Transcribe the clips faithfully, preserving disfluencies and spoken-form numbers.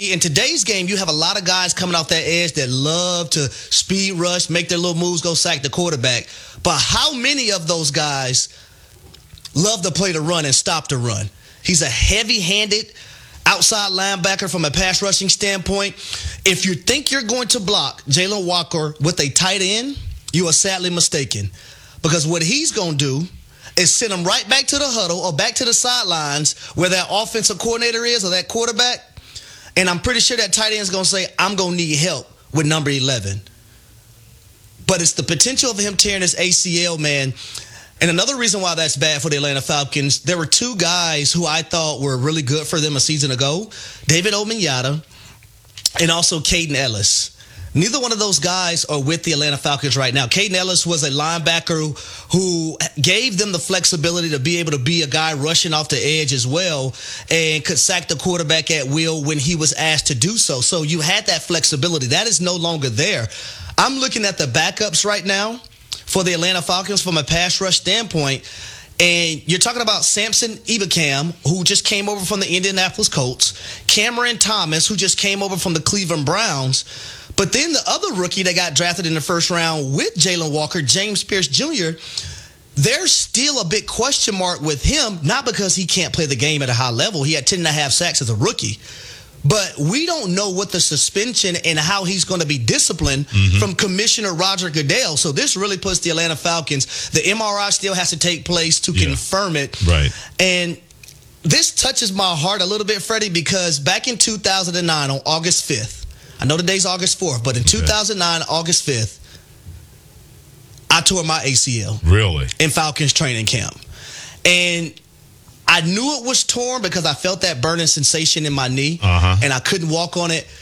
See, in today's game, you have a lot of guys coming off that edge that love to speed rush, make their little moves, go sack the quarterback. But how many of those guys love to play the run and stop the run? He's a heavy-handed outside linebacker from a pass rushing standpoint. If you think you're going to block Jalen Walker with a tight end, you are sadly mistaken. Because what he's going to do is send him right back to the huddle or back to the sidelines where that offensive coordinator is or that quarterback. And I'm pretty sure that tight end is going to say, I'm going to need help with number eleven. But it's the potential of him tearing his A C L, man. And another reason why that's bad for the Atlanta Falcons, there were two guys who I thought were really good for them a season ago, David Onyemata and also Caden Ellis. Neither one of those guys are with the Atlanta Falcons right now. Caden Ellis was a linebacker who gave them the flexibility to be able to be a guy rushing off the edge as well and could sack the quarterback at will when he was asked to do so. So you had that flexibility. That is no longer there. I'm looking at the backups right now for the Atlanta Falcons from a pass rush standpoint. And you're talking about Samson Ebukam, who just came over from the Indianapolis Colts, Cameron Thomas, who just came over from the Cleveland Browns. But then the other rookie that got drafted in the first round with Jalen Walker, James Pierce Junior, there's still a big question mark with him, not because he can't play the game at a high level. He had ten and a half sacks as a rookie. But we don't know what the suspension and how he's going to be disciplined mm-hmm. from Commissioner Roger Goodell. So this really puts the Atlanta Falcons. The M R I still has to take place to yeah. confirm it. Right. And this touches my heart a little bit, Freddie, because back in two thousand nine on August fifth, I know today's August fourth, but in okay. two thousand nine, August fifth, I tore my A C L. Really? In Falcons training camp. And I knew it was torn because I felt that burning sensation in my knee, uh-huh. and I couldn't walk on it.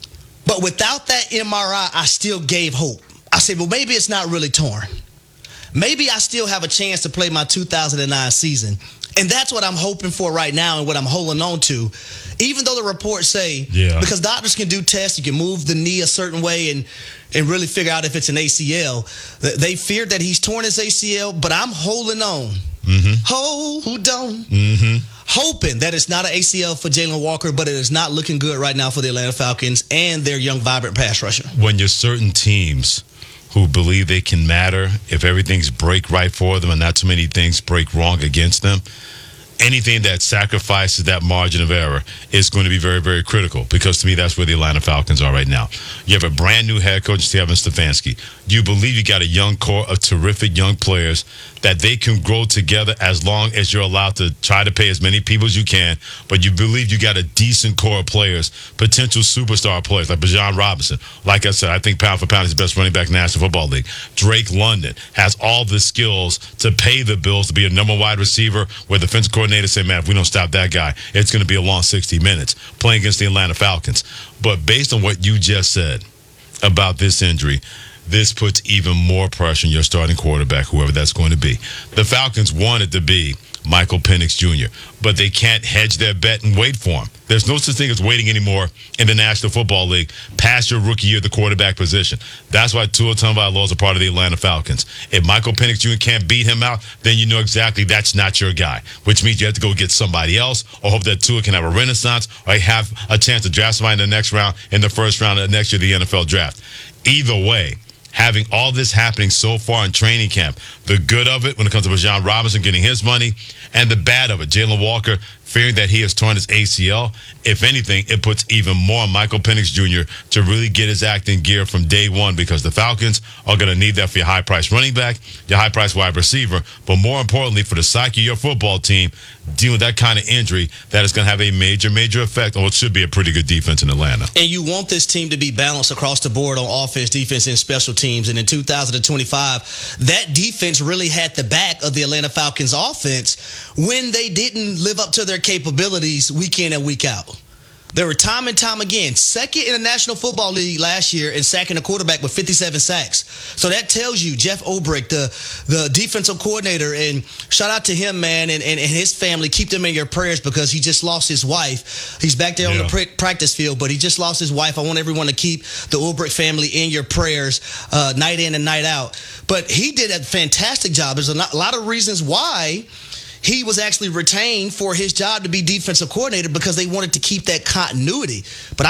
But without that M R I, I still gave hope. I said, well, maybe it's not really torn. Maybe I still have a chance to play my two thousand nine season. And that's what I'm hoping for right now and what I'm holding on to. Even though the reports say, yeah. because doctors can do tests, you can move the knee a certain way and, and really figure out if it's an A C L. They feared that he's torn his A C L, but I'm holding on. Mm-hmm. Hold on. Mm-hmm. Hoping that it's not an A C L for Jalen Walker, but it is not looking good right now for the Atlanta Falcons and their young, vibrant pass rusher. When you're certain teams who believe they can matter, if everything's break right for them and not too many things break wrong against them, anything that sacrifices that margin of error is going to be very, very critical, because to me, that's where the Atlanta Falcons are right now. You have a brand new head coach, Kevin Stefanski. You believe you got a young core of terrific young players that they can grow together as long as you're allowed to try to pay as many people as you can, but you believe you got a decent core of players, potential superstar players like Bijan Robinson. Like I said, I think pound for pound is the best running back in the National Football League. Drake London has all the skills to pay the bills to be a number wide receiver where the defensive coordinator say, man, if we don't stop that guy, it's going to be a long sixty minutes playing against the Atlanta Falcons. But based on what you just said about this injury, this puts even more pressure on your starting quarterback, whoever that's going to be. The Falcons want it to be Michael Penix Junior, but they can't hedge their bet and wait for him. There's no such thing as waiting anymore in the National Football League past your rookie year at the quarterback position. That's why Tua Tagovailoa is a part of the Atlanta Falcons. If Michael Penix Junior can't beat him out, then you know exactly that's not your guy, which means you have to go get somebody else or hope that Tua can have a renaissance or have a chance to draft somebody in the next round, in the first round of next year, the N F L draft. Either way, having all this happening so far in training camp, the good of it when it comes to Bijan Robinson getting his money, and the bad of it, Jalen Walker fearing that he has torn his A C L, if anything, it puts even more on Michael Penix Junior to really get his act in gear from day one, because the Falcons are going to need that for your high-priced running back, your high-priced wide receiver, but more importantly, for the psyche of your football team, dealing with that kind of injury that is going to have a major, major effect on what should be a pretty good defense in Atlanta. And you want this team to be balanced across the board on offense, defense, and special teams. And in two thousand twenty-five, that defense really had the back of the Atlanta Falcons offense when they didn't live up to their capabilities week in and week out. There were time and time again, second in the National Football League last year in sacking a quarterback with fifty-seven sacks. So that tells you Jeff Ulbrich, the, the defensive coordinator, and shout out to him, man, and, and, and his family. Keep them in your prayers because he just lost his wife. He's back there yeah. on the pr- practice field, but he just lost his wife. I want everyone to keep the Ulbrich family in your prayers uh, night in and night out. But he did a fantastic job. There's a lot, a lot of reasons why he was actually retained for his job to be defensive coordinator, because they wanted to keep that continuity. But